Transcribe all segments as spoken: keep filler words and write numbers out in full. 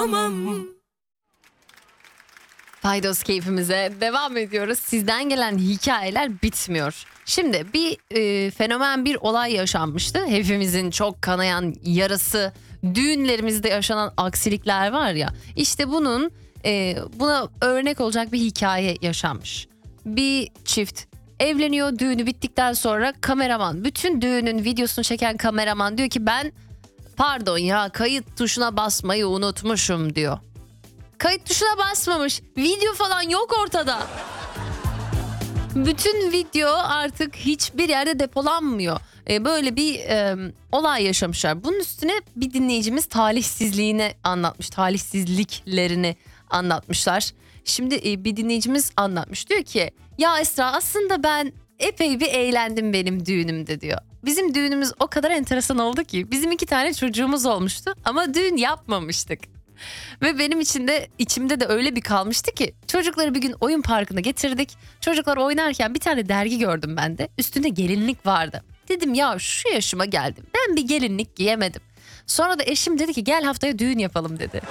Paydos keyfimize devam ediyoruz. Sizden gelen hikayeler bitmiyor. Şimdi bir e, fenomen bir olay yaşanmıştı. Hepimizin çok kanayan yarası, düğünlerimizde yaşanan aksilikler var ya. İşte bunun e, buna örnek olacak bir hikaye yaşanmış. Bir çift evleniyor, düğünü bittikten sonra kameraman, bütün düğünün videosunu çeken kameraman diyor ki ben pardon ya kayıt tuşuna basmayı unutmuşum diyor. Kayıt tuşuna basmamış. Video falan yok ortada. Bütün video artık hiçbir yerde depolanmıyor. Ee, böyle bir e, olay yaşamışlar. Bunun üstüne bir dinleyicimiz talihsizliğini anlatmış. Talihsizliklerini anlatmışlar. Şimdi e, bir dinleyicimiz anlatmış. Diyor ki ya Esra aslında ben epey bir eğlendim benim düğünümde diyor. Bizim düğünümüz o kadar enteresan oldu ki bizim iki tane çocuğumuz olmuştu ama düğün yapmamıştık. Ve benim içinde içimde de öyle bir kalmıştı ki çocukları bir gün oyun parkına getirdik. Çocuklar oynarken bir tane dergi gördüm ben de. Üstünde gelinlik vardı. Dedim ya şu yaşıma geldim. Ben bir gelinlik giyemedim. Sonra da eşim dedi ki gel haftaya düğün yapalım dedi.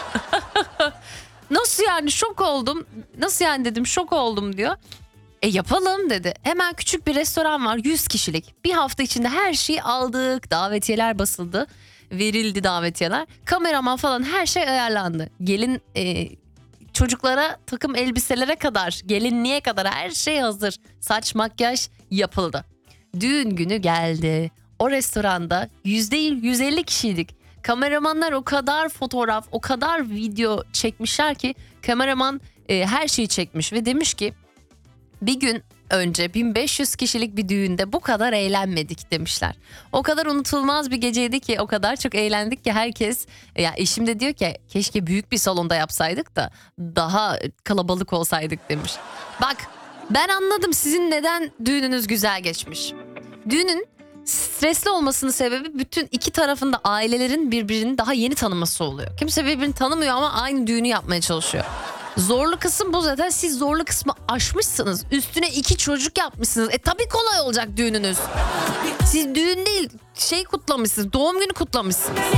Nasıl yani şok oldum. Nasıl yani dedim şok oldum diyor. E yapalım dedi. Hemen küçük bir restoran var yüz kişilik. Bir hafta içinde her şeyi aldık. Davetiyeler basıldı. Verildi davetiyeler. Kameraman falan her şey ayarlandı. Gelin e, çocuklara takım elbiselere kadar, gelinliğe kadar her şey hazır. Saç makyaj yapıldı. Düğün günü geldi. O restoranda yüz değil yüz elli kişiydik. Kameramanlar o kadar fotoğraf, o kadar video çekmişler ki kameraman e, her şeyi çekmiş ve demiş ki bir gün önce bin beş yüz kişilik bir düğünde bu kadar eğlenmedik demişler. O kadar unutulmaz bir geceydi ki o kadar çok eğlendik ki herkes ya eşim de diyor ki keşke büyük bir salonda yapsaydık da daha kalabalık olsaydık demiş. Bak ben anladım sizin neden düğününüz güzel geçmiş. Düğünün stresli olmasının sebebi bütün iki tarafında ailelerin birbirini daha yeni tanıması oluyor. Kimse birbirini tanımıyor ama aynı düğünü yapmaya çalışıyor. Zorlu kısım bu zaten. Siz zorlu kısmı aşmışsınız. Üstüne iki çocuk yapmışsınız. E tabii kolay olacak düğününüz. Siz düğün değil şey kutlamışsınız. Doğum günü kutlamışsınız.